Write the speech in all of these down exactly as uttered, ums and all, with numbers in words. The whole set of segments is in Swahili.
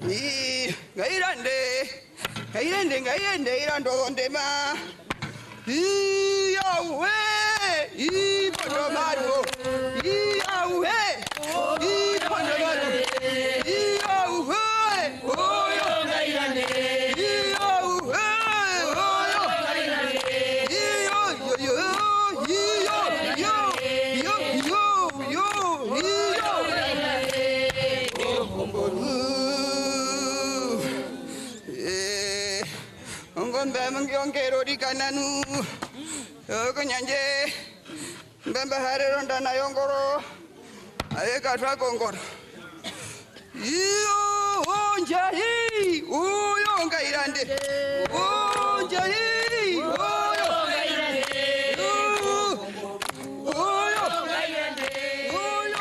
Gairande, gairande, gairande, irando donde más. Y auhe, y cuando malo, y auhe, y cuando malo, y auhe, oh yo gairande, y auhe, oh yo gairande, y yo yo yo, y yo yo, yo yo yo, y yo gairande, oh Ngombe mngongero dikananu okonyanje mbembe harero ndana yongoro ayeka twakongoro iyo onjahi uyo ngairande onjahi uyo ngairande uyo ngairande uyo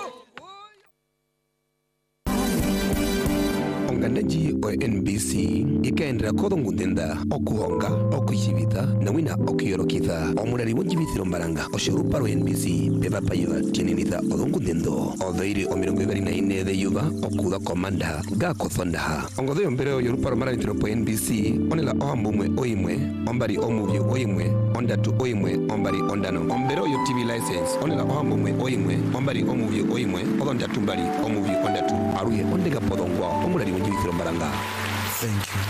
Onganaji o N B C ikaendera kodongundenda okuhonga okuyibita nawina okuyorokitha omulali wonjibithiro mbalanga oshorupa ro N B C beba payiva tininitha odongundendo odhoiri omirongo ibiri na ine de yuva okuda komanda ga kothondaha ongodhoyo mbere yorupa ro marabithiro po N B C onela ohambumwe oimwe ombari omuvyo oimwe ondatu oimwe ombari ondano ombere yo T V license onela ohambumwe oimwe ombari omuvyo oimwe odondatu mbari omuvyo ondatu aruye ondega podongwa omulali wonjibithiro mbalanga. Thank you.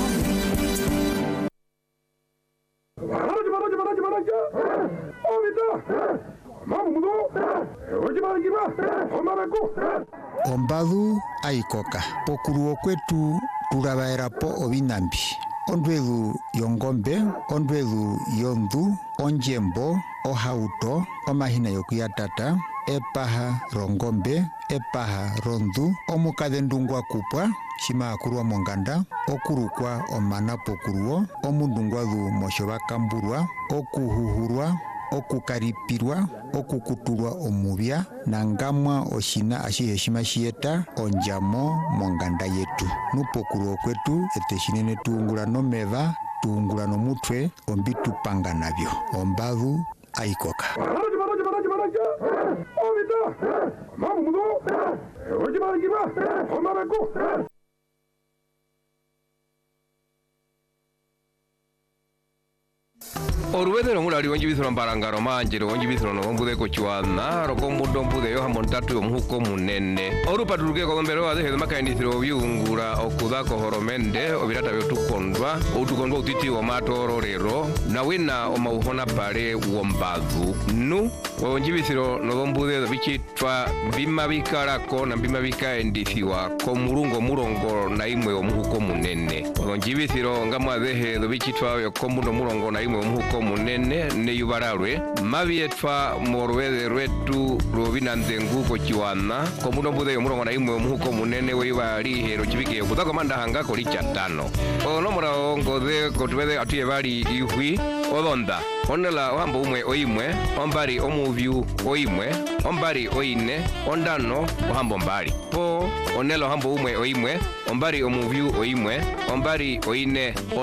Ombadu aikoka pokuruo kwetu turabaerapo obinambi ondwedu yongombe ondwedu yondu onjembo ohauto omahina yokuyatata epaha rongombe epaha rondu omukadhendungwa kupwa shima akurwa monganda okurukwa omana pokuruo omundungwadu moshobakamburwa okuhuhurwa okukaripirwa okukutulwa omubya nangamwa oshina ashihe shima shieta onjamo monganda yetu nupokuruo kwetu eteshinene tuungula nomeva tuungula nomutwe ombitu panga nabyo ombadu aikoka Oruwethero mulali wonjibithiro mbalangaro manjiro wonjibithiro no mbude ko chwana roko mundo mbude yo hamontatu yo muhuko munene orupatuluke ko gombero wa the makaindithiro byungura okudako horomende obirata byo tukondwa utukondwa utiti wa matoro rero na wina omauhona pale wombadhu nu wonjibithiro no mbude bichitwa bima bikarako na bima bikaendithiwa ko murungo murongo na imwe yo muhuko munene wonjibithiro ngamwa the bichitwa yo ko mundo murongo na imwe yo muhuko munene ne yubararwe mabietwa morwede rwetu robina ndengu ko chiwana ko mundo mbude yo murongo na imwe muhuko munene we bali hero chibike kudako manda hanga ko licha tano ono mura ngode ko tubede atuye bali ihwi odonda onela wambo umwe oimwe ombari omuvyu oimwe ombari oine ondano ohambo mbali po onelo hambo umwe oimwe ombari omuvyu oimwe ombari oine